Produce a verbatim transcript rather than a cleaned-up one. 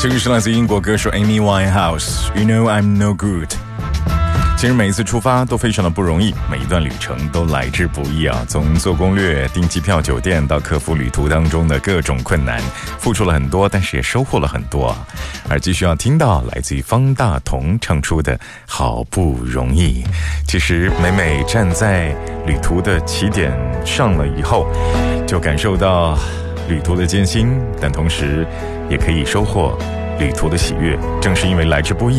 这个是来自英国歌手 Amy Winehouse You know I'm no good。 其实每一次出发都非常的不容易，每一段旅程都来之不易啊！从做攻略、订机票、酒店到克服旅途当中的各种困难，付出了很多，但是也收获了很多啊！而继续要听到来自于方大同唱出的好不容易。其实每每站在旅途的起点上了以后，就感受到旅途的艰辛，但同时也可以收获旅途的喜悦。正是因为来之不易，